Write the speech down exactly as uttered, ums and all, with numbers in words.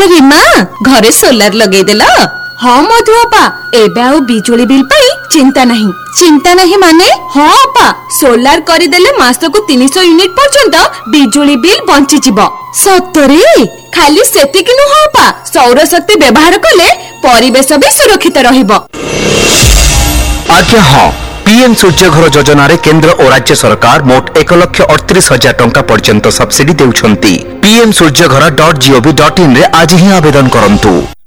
कौन रीमा घरे सोलार लगे देला? हाँ मधु अपा एबे आउ बिजुली बिल पाई चिंता नहीं। चिंता नहीं माने? हाँ अपा सोलार करिदेले मासको तीन सौ यूनिट पर्यंत बिजुली बिल बंची जिवो। सतरे? खाली सेतिकी नुह अपा सौर शक्ति व्यवहार कले परिवेश भी सुरक्षित रहिबो। आज्ञा हाँ, पीएम सूर्य घर योजना रे केंद्र और राज्य सरकार मोट एक लक्ष अड़तीस हजार टंका पर्यंत सब्सिडी देउछंती। पीएम सूर्य घर डॉट जीओवी डॉट इन रे आज ही आवेदन करंतु।